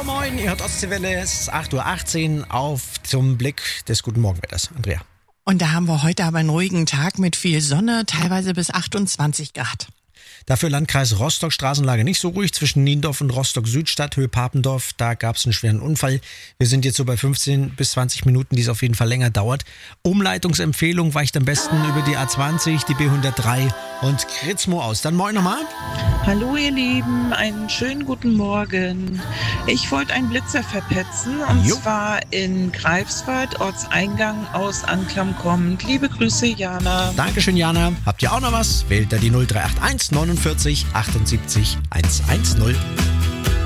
Moin, ihr hört Ostseewelle, es ist 8.18 Uhr auf zum Blick des guten Morgenwetters. Andrea. Und da haben wir heute aber einen ruhigen Tag mit viel Sonne, teilweise bis 28 Grad. Dafür Landkreis Rostock, Straßenlage nicht so ruhig zwischen Niendorf und Rostock-Südstadt, Höhe Papendorf. Da gab es einen schweren Unfall. Wir sind jetzt so bei 15 bis 20 Minuten, die es auf jeden Fall länger dauert. Umleitungsempfehlung weicht am besten über die A20, die B103 und Kritzmo aus. Dann moin nochmal. Hallo ihr Lieben, einen schönen guten Morgen. Ich wollte einen Blitzer verpetzen und zwar in Greifswald, Ortseingang aus Anklam kommend. Liebe Grüße, Jana. Dankeschön, Jana. Habt ihr auch noch was? Wählt da die 0381 49 78 110.